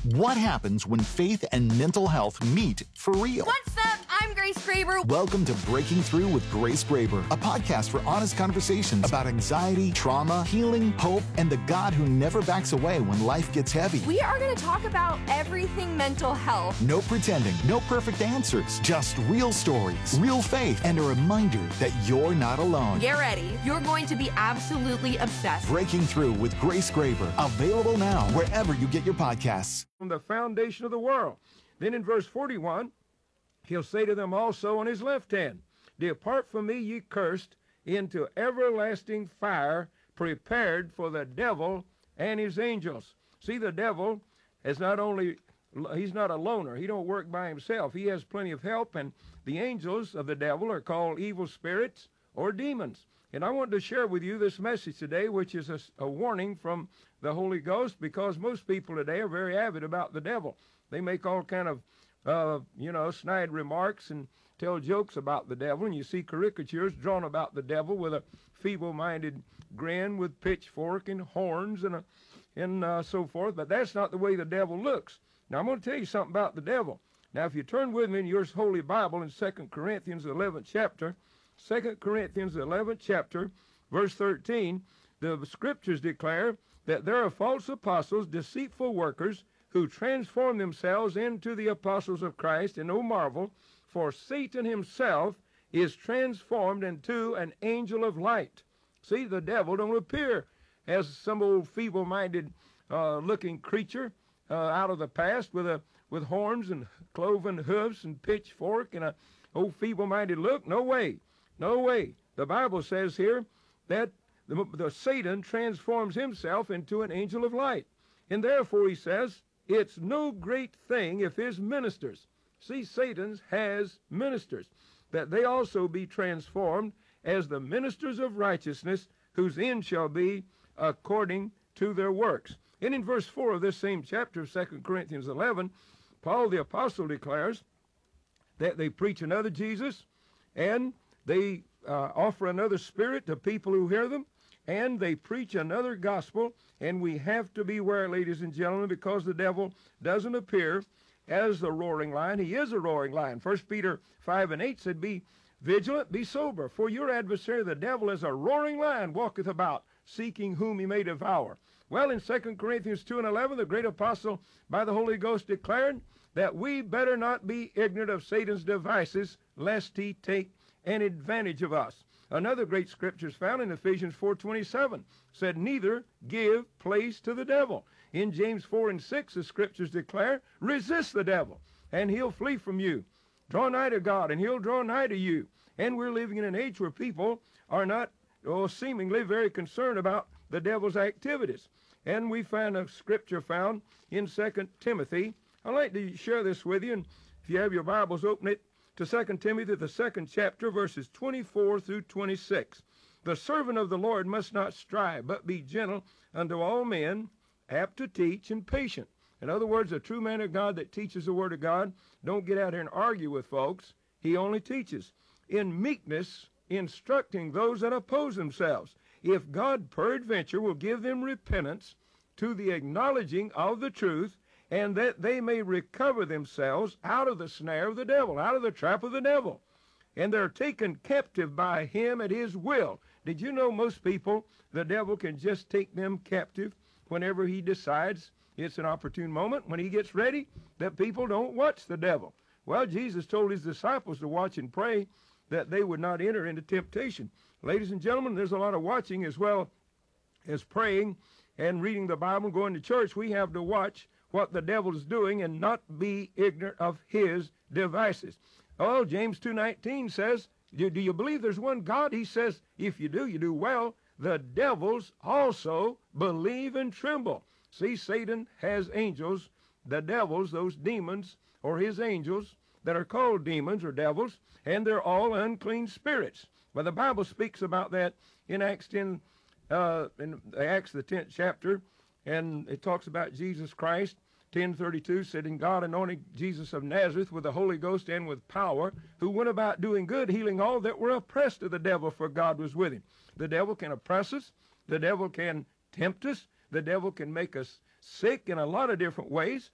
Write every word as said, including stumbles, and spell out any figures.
What happens when faith and mental health meet for real? What's up? I'm Grace Graber. Welcome to Breaking Through with Grace Graber, a podcast for honest conversations about anxiety, trauma, healing, hope, and the God who never backs away when life gets heavy. We are going to talk about everything mental health. No pretending, no perfect answers, just real stories, real faith, and a reminder that you're not alone. Get ready. You're going to be absolutely obsessed. Breaking Through with Grace Graber, available now wherever you get your podcasts. From the foundation of the world. Then in verse forty-one, he'll say to them also on his left hand, Depart from me, ye cursed, into everlasting fire, prepared for the devil and his angels. See, the devil is not only, he's not a loner. He don't work by himself. He has plenty of help, and the angels of the devil are called evil spirits or demons. And I want to share with you this message today, which is a, a warning from the Holy Ghost, because most people today are very avid about the devil. They make all kind of, uh, you know, snide remarks and tell jokes about the devil. And you see caricatures drawn about the devil with a feeble-minded grin with pitchfork and horns and, a, and uh, so forth. But that's not the way the devil looks. Now, I'm going to tell you something about the devil. Now, if you turn with me in your Holy Bible in Second Corinthians, eleventh chapter, Second Corinthians, eleventh chapter, verse thirteen, the scriptures declare that there are false apostles, deceitful workers, who transform themselves into the apostles of Christ, and no marvel, for Satan himself is transformed into an angel of light. See, the devil don't appear as some old feeble-minded uh, looking creature uh, out of the past with a with horns and cloven hoofs and pitchfork and a old feeble-minded look. No way. No way. The Bible says here that the, the Satan transforms himself into an angel of light. And therefore, he says, it's no great thing if his ministers, see, Satan has ministers, that they also be transformed as the ministers of righteousness, whose end shall be according to their works. And in verse four of this same chapter of Second Corinthians eleven, Paul the apostle declares that they preach another Jesus, and they uh, offer another spirit to people who hear them, and they preach another gospel. And we have to beware, ladies and gentlemen, because the devil doesn't appear as the roaring lion. He is a roaring lion. First Peter five and eight said, Be vigilant, be sober, for your adversary the devil is a roaring lion, walketh about, seeking whom he may devour. Well, in Second Corinthians two and eleven, the great apostle by the Holy Ghost declared that we better not be ignorant of Satan's devices, lest he take an advantage of us. Another great scripture is found in Ephesians four twenty-seven, said, Neither give place to the devil. In James four and six, the scriptures declare, Resist the devil, and he'll flee from you. Draw nigh to God, and he'll draw nigh to you. And we're living in an age where people are not, oh, seemingly very concerned about the devil's activities. And we find a scripture found in Second Timothy. I'd like to share this with you, and if you have your Bibles, open it to Second Timothy, the second chapter, verses twenty-four through twenty-six. The servant of the Lord must not strive, but be gentle unto all men, apt to teach, and patient. In other words, a true man of God that teaches the word of God don't get out here and argue with folks. He only teaches. In meekness, instructing those that oppose themselves, if God peradventure will give them repentance to the acknowledging of the truth, and that they may recover themselves out of the snare of the devil, out of the trap of the devil. And they're taken captive by him at his will. Did you know most people, the devil can just take them captive whenever he decides it's an opportune moment, when he gets ready, that people don't watch the devil. Well, Jesus told his disciples to watch and pray that they would not enter into temptation. Ladies and gentlemen, there's a lot of watching as well as praying and reading the Bible, going to church. We have to watch what the devil is doing and not be ignorant of his devices. Oh, James two nineteen says, do, do you believe there's one God? He says, if you do, you do well. The devils also believe and tremble. See, Satan has angels, the devils, those demons, or his angels, that are called demons or devils, and they're all unclean spirits. But the Bible speaks about that in Acts ten, uh, in Acts the tenth chapter, and it talks about Jesus Christ. ten thirty-two said, And God anointed Jesus of Nazareth with the Holy Ghost and with power, who went about doing good, healing all that were oppressed of the devil, for God was with him. The devil can oppress us. The devil can tempt us. The devil can make us sick in a lot of different ways.